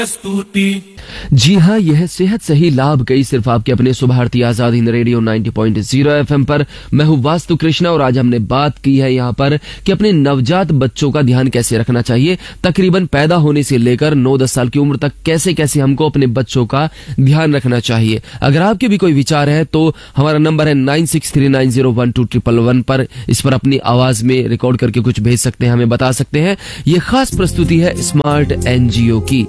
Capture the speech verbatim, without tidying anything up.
जी हाँ, यह सेहत सही लाभ कई सिर्फ आपके अपने सुभारती आजाद हिंद रेडियो नब्बे पॉइंट शून्य एफएम पर। मैं हूँ वास्तु कृष्णा और आज हमने बात की है यहाँ पर कि अपने नवजात बच्चों का ध्यान कैसे रखना चाहिए। तकरीबन पैदा होने से लेकर नौ दस साल की उम्र तक कैसे कैसे हमको अपने बच्चों का ध्यान रखना चाहिए। अगर आपके भी कोई विचार है तो हमारा नंबर है nine six three nine zero one two triple one पर। इस पर अपनी आवाज में रिकॉर्ड करके कुछ भेज सकते हैं, हमें बता सकते हैं। ये खास प्रस्तुति है स्मार्ट एनजीओ की।